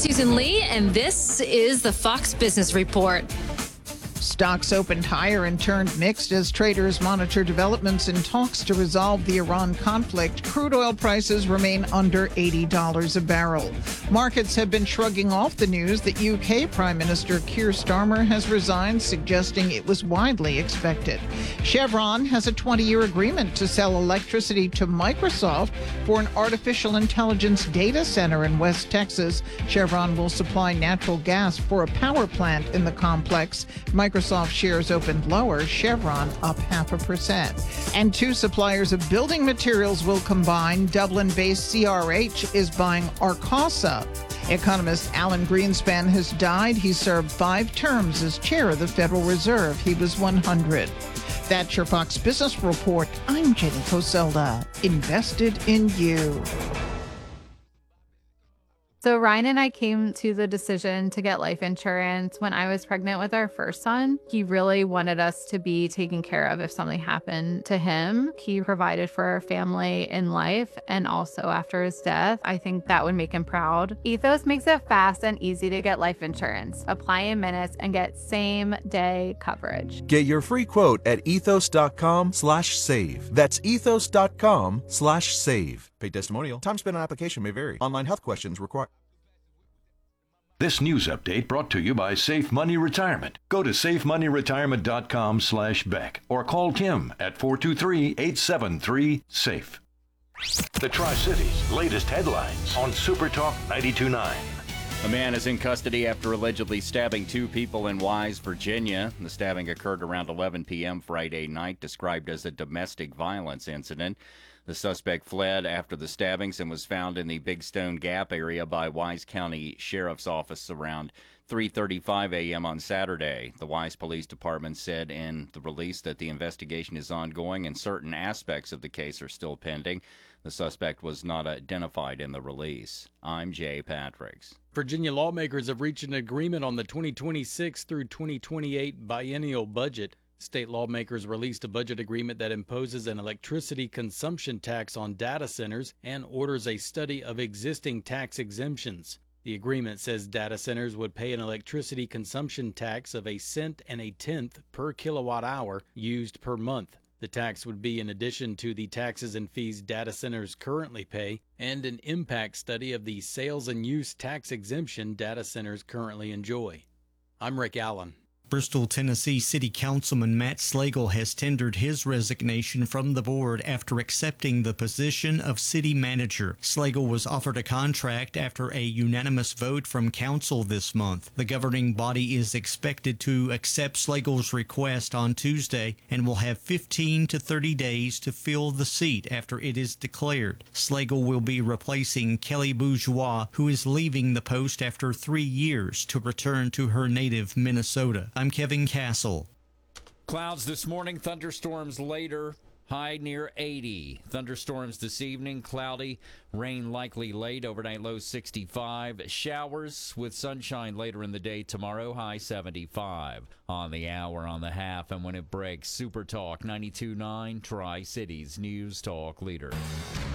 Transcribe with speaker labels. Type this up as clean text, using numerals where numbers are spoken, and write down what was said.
Speaker 1: Susan Lee, and this is the Fox Business Report.
Speaker 2: Stocks opened higher and turned mixed as traders monitor developments in talks to resolve the Iran conflict. Crude oil prices remain under $80 a barrel. Markets have been shrugging off the news that UK Prime Minister Keir Starmer has resigned, suggesting it was widely expected. Chevron has a 20-year agreement to sell electricity to Microsoft for an artificial intelligence data center in West Texas. Chevron will supply natural gas for a power plant in the complex. Microsoft shares opened lower, Chevron up 0.5%. And two suppliers of building materials will combine. Dublin-based CRH is buying Arcosa. Economist Alan Greenspan has died. He served 5 terms as chair of the Federal Reserve. He was 100. That's your Fox Business Report. I'm Jenny Coselda. Invested in you.
Speaker 3: So Ryan and I came to the decision to get life insurance when I was pregnant with our first son. He really wanted us to be taken care of if something happened to him. He provided for our family in life and also after his death. I think that would make him proud. Ethos makes it fast and easy to get life insurance. Apply in minutes and get same-day coverage.
Speaker 4: Get your free quote at ethos.com/save. That's ethos.com/save. Paid testimonial. Time spent on application may vary. Online health questions require.
Speaker 5: This news update brought to you by Safe Money Retirement. Go to safemoneyretirement.com/Beck or call Tim at 423-873-SAFE. The Tri-Cities' latest headlines on Super Talk 92.9.
Speaker 6: A man is in custody after allegedly stabbing 2 people in Wise, Virginia. The stabbing occurred around 11 p.m. Friday night, described as a domestic violence incident. The suspect fled after the stabbings and was found in the Big Stone Gap area by Wise County Sheriff's Office around 3:35 a.m. on Saturday. The Wise Police Department said in the release that the investigation is ongoing and certain aspects of the case are still pending. The suspect was not identified in the release. I'm Jay Patricks.
Speaker 7: Virginia lawmakers have reached an agreement on the 2026 through 2028 biennial budget. State lawmakers released a budget agreement that imposes an electricity consumption tax on data centers and orders a study of existing tax exemptions. The agreement says data centers would pay an electricity consumption tax of 1 cent and 1/10 per kilowatt hour used per month. The tax would be in addition to the taxes and fees data centers currently pay and an impact study of the sales and use tax exemption data centers currently enjoy. I'm Rick Allen.
Speaker 8: Bristol, Tennessee City Councilman Matt Slagle has tendered his resignation from the board after accepting the position of city manager. Slagle was offered a contract after a unanimous vote from council this month. The governing body is expected to accept Slagle's request on Tuesday and will have 15 to 30 days to fill the seat after it is declared. Slagle will be replacing Kelly Bourgeois, who is leaving the post after 3 years to return to her native Minnesota. I'm Kevin Castle.
Speaker 9: Clouds this morning, thunderstorms later, high near 80. Thunderstorms this evening, cloudy, rain likely late, overnight low 65. Showers with sunshine later in the day tomorrow, high 75. On the hour, on the half, and when it breaks, Super Talk 92.9, Tri-Cities News Talk Leader.